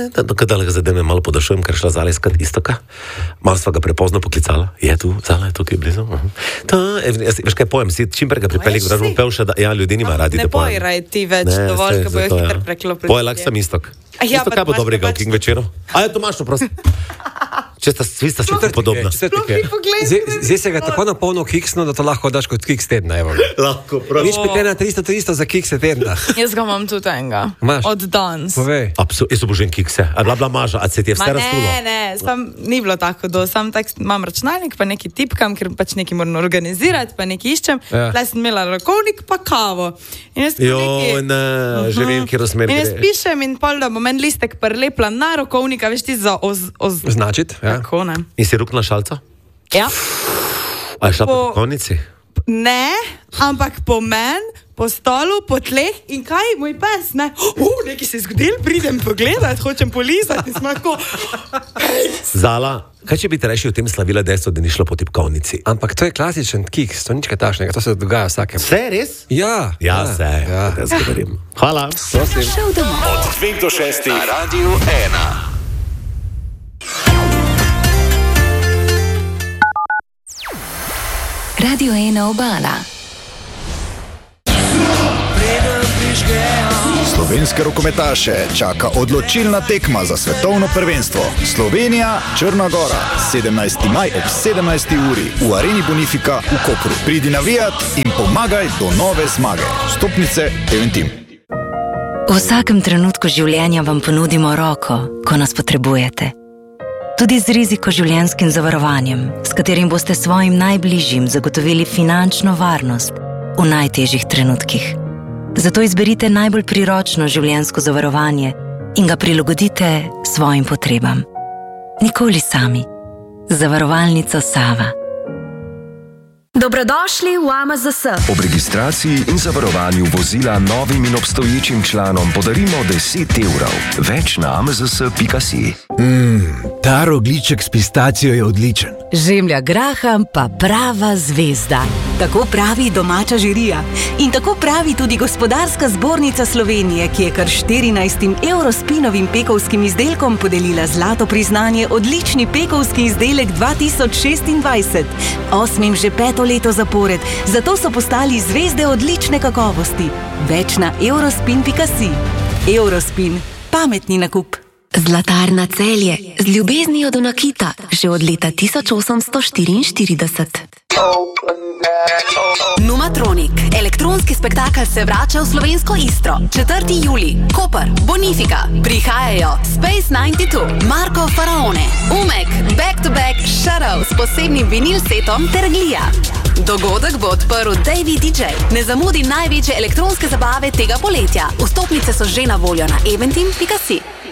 Kadal ga zadem je malo podašujem, ker šla Zala iskat Istoka. Malo sva ga prepozno poklicala. Je tu, Zala je tukaj blizu. Veš kaj pojem, si čim prej ga pripelji, da bom pel še, da ljudi nima radi. Ne pojraj ti več, dovolj, ko bojo hitro preklopili. Poje lak sem Istok. Istok kaj bo dobrega v King večeru? A je Tomašo, prosim. Svi sta si podobna. Zdaj se ga tako napolno kiksno, da to lahko daš kot kiks tedna. Lahko, prosim. Nič 300 za kikse tedna. Jaz ga imam tudi enega. Od danes. Povej. Jaz obožujem kikse. A bila maža, a se ti je vse raztulo? Ne, ni bilo tako do. Sam tak imam računalnik, pa neki tipkam, ker pač neki moram organizirati, pa neki iščem. Tlej sem imela rokovnik, pa kavo. Že vem, kjer smer gre. In jaz pišem in pol, da bo meni listek prelepla na rokovnika, veš ti za označiti. Tako, ne. In si ruknila šalca? Ja. A je šla po konnici? Ne, ampak po meni, po stolu, po tleh in kaj, moj pes, ne? Nekaj se je zgodil, pridem pogledat, hočem polizati, smako. Zala, kaj če bi te rešil v tem slavila dejstvo, da ni šlo po tipkovnici? Ampak to je klasičen kiks, to nič kaj tašnega, to se dogaja vsakem. Vse, res? Ja. Se, jaz govorim. Hvala. Od 2 do 6 na Radiu 1. Radio 1 Obala. Slovenske rokometaše čaka odločilna tekma za svetovno prvenstvo. Slovenija, Črna Gora, 17. maj ob 17. uri v Areni Bonifika v Kopru. Pridi navijat in pomagaj do nove zmage. Stopnice Eventim. V vsakem trenutku življenja vam ponudimo roko, ko nas potrebujete. Tudi z rizikoživljenjskim zavarovanjem, s katerim boste svojim najbližjim zagotovili finančno varnost v najtežjih trenutkih. Zato izberite najbolj priročno življenjsko zavarovanje in ga prilagodite svojim potrebam. Nikoli sami. Zavarovalnica Sava. Dobrodošli v AMZS. Ob registraciji in zavarovanju vozila novim in obstoječim članom podarimo 10 evrov. Več na amzs.si. Ta rogljiček s pistacijo je odličen. Žemlja graham pa prava zvezda. Tako pravi domača žirija. In tako pravi tudi Gospodarska zbornica Slovenije, ki je kar 14 Eurospinovim pekovskim izdelkom podelila zlato priznanje odlični pekovski izdelek 2026. 8. že 5. leto zapored, zato so postali zvezde odlične kakovosti. Več na eurospin.si. Eurospin. Pametni nakup. Zlatarna Celje z ljubeznijo do nakita že od leta 1844. Numatronik. Elektronski spektakel se vrača v slovensko Istro. 4. julij. Koper. Bonifika. Prihajajo Space 92, Marko Faraone, Umek, Back to Back, Shadow s posebnim vinil setom ter Glija. Dogodek bo odprl Davey DJ. Ne zamudi največje elektronske zabave tega poletja. Vstopnice so že na voljo na eventim.si.